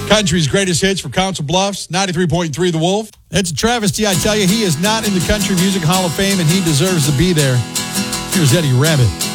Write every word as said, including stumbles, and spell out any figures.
Country's greatest hits for Council Bluffs, ninety-three point three The Wolf. It's a travesty, I tell you. He is not in the Country Music Hall of Fame, and he deserves to be there. Here's Eddie Rabbitt.